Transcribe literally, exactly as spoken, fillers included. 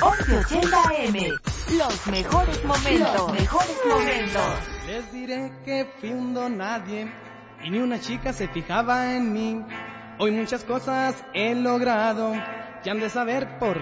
once ochenta A M. Los mejores momentos. Los mejores momentos. Les diré que fui un don nadie y ni una chica se fijaba en mí. Hoy muchas cosas he logrado y han de saber por